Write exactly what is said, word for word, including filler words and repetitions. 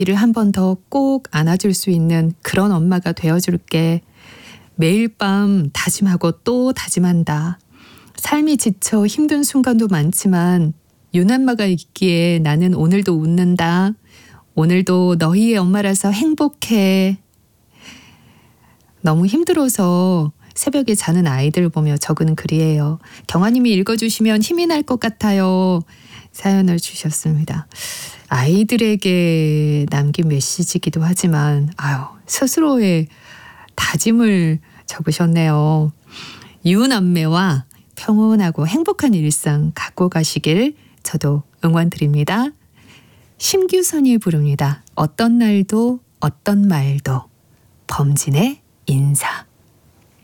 이를 한 번 더 꼭 안아줄 수 있는 그런 엄마가 되어줄게. 매일 밤 다짐하고 또 다짐한다. 삶이 지쳐 힘든 순간도 많지만 윤엄마가 있기에 나는 오늘도 웃는다. 오늘도 너희의 엄마라서 행복해. 너무 힘들어서 새벽에 자는 아이들 보며 적은 글이에요. 경아님이 읽어주시면 힘이 날 것 같아요. 사연을 주셨습니다. 아이들에게 남긴 메시지이기도 하지만 아유, 스스로의 다짐을 적으셨네요. 유남매와 평온하고 행복한 일상 갖고 가시길 저도 응원드립니다. 심규선이 부릅니다. 어떤 날도 어떤 말도. 범진의 인사.